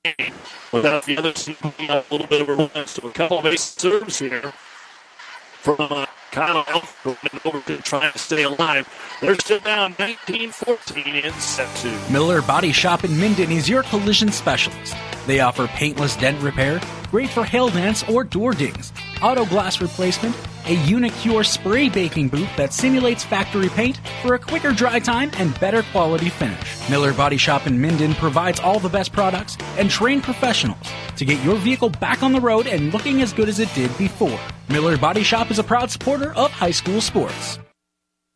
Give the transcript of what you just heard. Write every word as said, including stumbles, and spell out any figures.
Without the other team putting up a little bit of a run. So a couple of base serves here from uh, Kyle Elf going over to try to stay alive. They're still down nineteen fourteen in set two. Miller Body Shop in Minden is your collision specialist. They offer paintless dent repair, great for hail dents or door dings, auto glass replacement, a Unicure spray baking booth that simulates factory paint for a quicker dry time and better quality finish. Miller Body Shop in Minden provides all the best products and trained professionals to get your vehicle back on the road and looking as good as it did before. Miller Body Shop is a proud supporter of high school sports.